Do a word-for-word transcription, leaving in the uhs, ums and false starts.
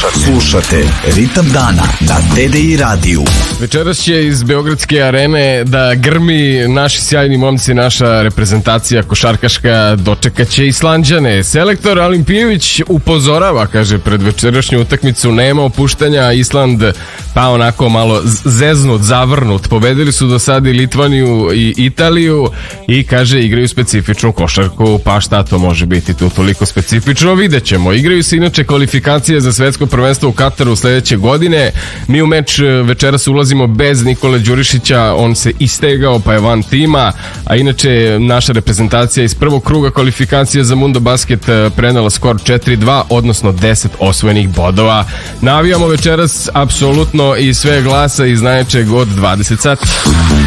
Slušate Ritam dana na T D I radiju. Večeras će iz Beogradske arene da grmi naši sjajni momci, naša reprezentacija košarkaška, dočekaće Islanđane. Selektor Alimpijević upozorava, kaže, pred večerašnju utakmicu nema opuštanja. Island pa onako malo zeznut, zavrnut. Pobedili su do sada i Litvaniju i Italiju i kaže igraju specifičnu košarku, pa šta to može biti tu toliko specifično, vidjet ćemo. Igraju se inače kvalifikacije za svetsko prvenstvo u Kataru sledeće godine. Mi u meč večeras ulazimo bez Nikole Đurišića, on se istegao pa je van tima, a inače naša reprezentacija iz prvog kruga kvalifikacije za Mundo Basket prenela skor četiri dva, odnosno deset osvojenih bodova. Navijamo večeras apsolutno i sve glasa iz najjačeg od dvadeset sati.